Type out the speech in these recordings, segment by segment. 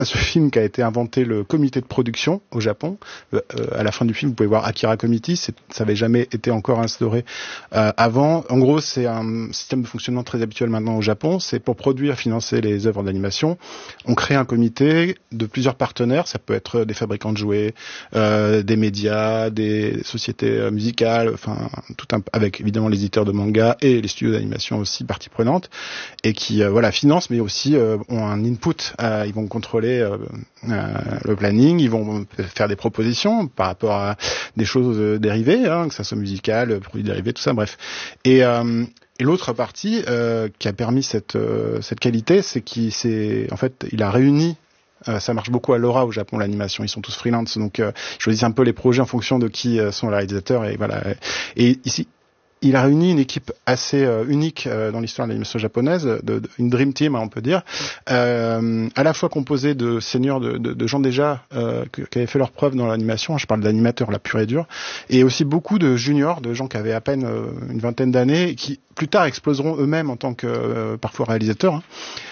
ce film qu'a été inventé le comité de production au Japon. À la fin du film, vous pouvez voir Akira Committee, ça n'avait jamais été encore instauré avant. En gros, c'est un système de fonctionnement très habituel maintenant au Japon. C'est pour produire, financer les œuvres d'animation. On crée un comité de plusieurs partenaires. Ça peut être des fabricants de jouets, des médias, des sociétés musicales, enfin avec évidemment les éditeurs de manga et les studios d'animation aussi partie prenante, et qui financent, mais aussi ont un input. Ils vont contrôler le planning, ils vont faire des propositions par rapport à des choses dérivées, que ça soit musical, produits dérivés, tout ça, bref. Et l'autre partie qui a permis cette qualité, c'est en fait, il a réuni. Ça marche beaucoup à Laura au Japon, l'animation. Ils sont tous freelance, donc ils choisissent un peu les projets en fonction de qui sont les réalisateurs, et voilà. Et ici, il a réuni une équipe assez unique dans l'histoire de l'animation japonaise, une dream team, on peut dire, à la fois composée de seniors, de gens déjà qui avaient fait leurs preuves dans l'animation. Je parle d'animateurs, la pure et dure, et aussi beaucoup de juniors, de gens qui avaient à peine une vingtaine d'années, et qui plus tard exploseront eux-mêmes en tant que parfois réalisateurs.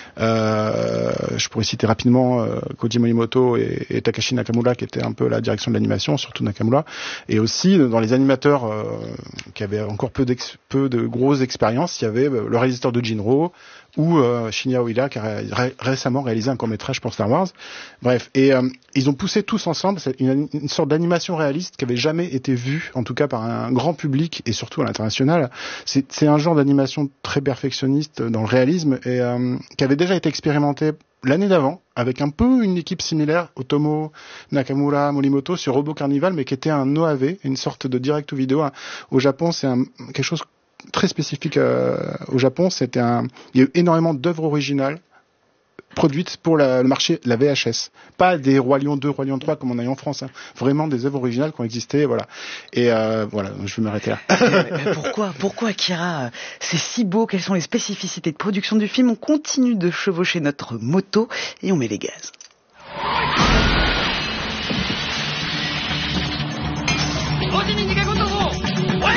Je pourrais citer rapidement Koji Morimoto et Takashi Nakamura, qui étaient un peu la direction de l'animation, surtout Nakamura, et aussi dans les animateurs qui avaient encore peu de grosses expériences, il y avait le réalisateur de Jinro ou Shinya Oida, qui a récemment réalisé un court-métrage pour Star Wars. Bref, et ils ont poussé tous ensemble une sorte d'animation réaliste qui avait jamais été vue, en tout cas par un grand public et surtout à l'international. C'est un genre d'animation très perfectionniste dans le réalisme, et qui avait déjà été expérimenté l'année d'avant avec un peu une équipe similaire, Otomo, Nakamura, Morimoto, sur Robo Carnival, mais qui était un OAV, une sorte de direct to vidéo. Au Japon, c'est quelque chose très spécifique au Japon. Il y a eu énormément d'œuvres originales produites pour le marché, la VHS. Pas des Roi Lion 2, Roi Lion 3 comme on a eu en France. Vraiment des œuvres originales qui ont existé, voilà. Et voilà, je vais m'arrêter là. Pourquoi Akira, c'est si beau? Quelles sont les spécificités de production du film? On continue de chevaucher notre moto et on met les gaz.